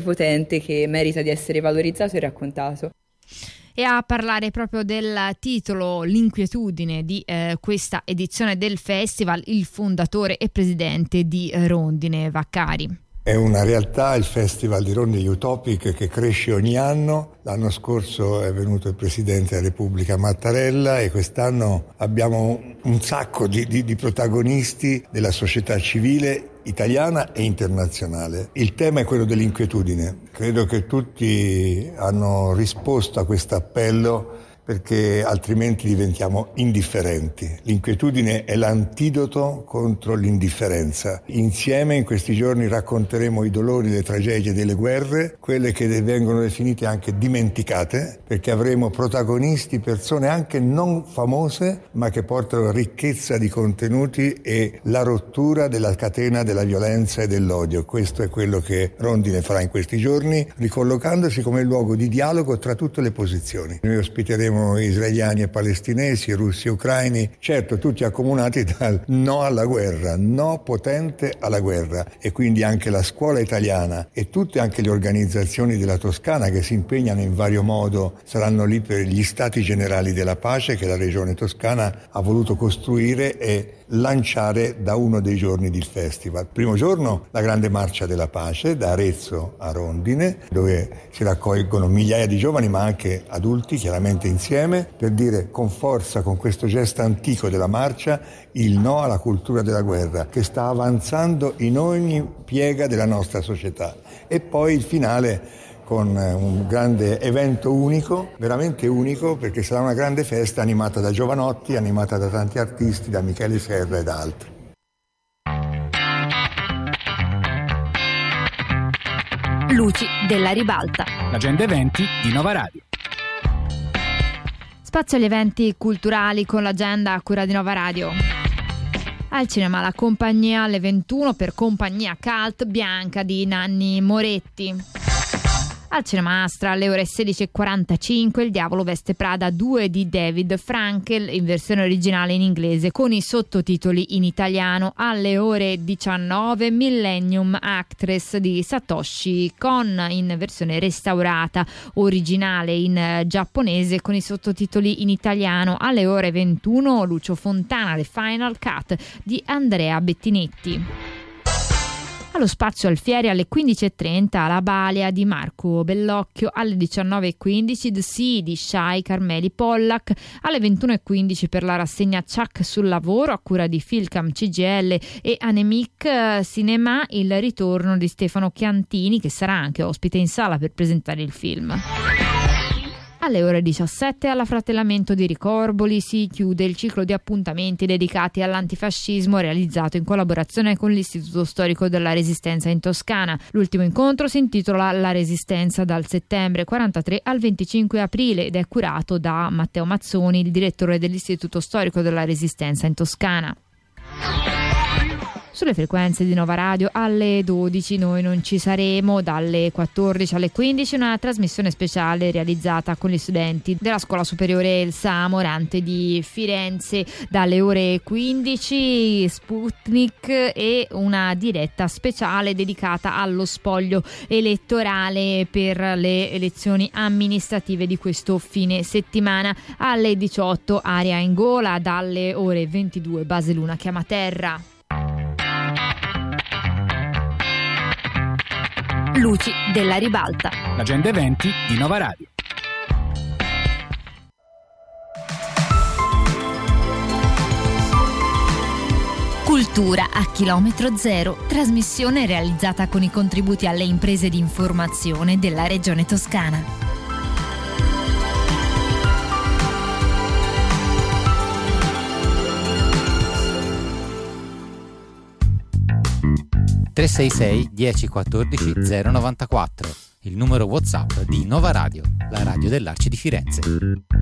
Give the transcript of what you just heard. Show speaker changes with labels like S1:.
S1: potente che merita di essere valorizzato e raccontato.
S2: E a parlare proprio del titolo, l'inquietudine di questa edizione del festival, il fondatore e presidente di Rondine, Vaccari.
S3: È una realtà il Festival di Rondine Utopic che cresce ogni anno. L'anno scorso è venuto il Presidente della Repubblica Mattarella e quest'anno abbiamo un sacco di protagonisti della società civile italiana e internazionale. Il tema è quello dell'inquietudine. Credo che tutti hanno risposto a questo appello perché altrimenti diventiamo indifferenti. L'inquietudine è l'antidoto contro l'indifferenza. Insieme in questi giorni racconteremo i dolori, le tragedie delle guerre, quelle che vengono definite anche dimenticate, perché avremo protagonisti, persone anche non famose, ma che portano ricchezza di contenuti e la rottura della catena della violenza e dell'odio. Questo è quello che Rondine farà in questi giorni, ricollocandosi come luogo di dialogo tra tutte le posizioni. Noi ospiteremo israeliani e palestinesi, russi e ucraini, certo tutti accomunati dal no alla guerra, no potente alla guerra, e quindi anche la scuola italiana e tutte anche le organizzazioni della Toscana che si impegnano in vario modo saranno lì per gli stati generali della pace che la regione toscana ha voluto costruire e lanciare da uno dei giorni del festival. Primo giorno la grande marcia della pace da Arezzo a Rondine, dove si raccolgono migliaia di giovani ma anche adulti chiaramente insieme per dire con forza, con questo gesto antico della marcia, il no alla cultura della guerra che sta avanzando in ogni piega della nostra società. E poi il finale con un grande evento unico, veramente unico, perché sarà una grande festa animata da giovanotti, animata da tanti artisti, da Michele Serra e da altri.
S2: Luci della ribalta.
S4: L'agenda eventi di Nova Radio.
S2: Spazio agli eventi culturali con l'agenda a cura di Nova Radio. Al cinema La Compagnia alle 21 per Compagnia Cult Bianca di Nanni Moretti. Al Cinema Astra alle ore 16:45 Il diavolo veste Prada 2 di David Frankel in versione originale in inglese con i sottotitoli in italiano. Alle ore 19 Millennium Actress di Satoshi Kon in versione restaurata originale in giapponese con i sottotitoli in italiano. Alle ore 21 Lucio Fontana The Final Cut di Andrea Bettinetti. Allo Spazio Alfieri alle 15:30 La Balia di Marco Bellocchio, alle 19:15 The Sea di Shai Carmeli Pollack, alle 21:15 per la rassegna Chuck sul lavoro a cura di Filcam CGL e Anemic Cinema il ritorno di Stefano Chiantini che sarà anche ospite in sala per presentare il film. Alle ore 17 all'Affratellamento di Ricorboli si chiude il ciclo di appuntamenti dedicati all'antifascismo realizzato in collaborazione con l'Istituto Storico della Resistenza in Toscana. L'ultimo incontro si intitola La Resistenza dal settembre 43 al 25 aprile ed è curato da Matteo Mazzoni, il direttore dell'Istituto Storico della Resistenza in Toscana. Sulle frequenze di Nova Radio alle 12 noi non ci saremo, dalle 14 alle 15 una trasmissione speciale realizzata con gli studenti della Scuola Superiore Elsa Morante di Firenze. Dalle ore 15 Sputnik e una diretta speciale dedicata allo spoglio elettorale per le elezioni amministrative di questo fine settimana. Alle 18 Aria in Gola, dalle ore 22 Baseluna Chiamaterra. Luci della ribalta.
S4: L'agenda eventi di Nova Radio.
S2: Cultura a chilometro zero, trasmissione realizzata con i contributi alle imprese di informazione della Regione Toscana.
S5: (366 1014 094), il numero WhatsApp di Nova Radio, la radio dell'Arci di Firenze.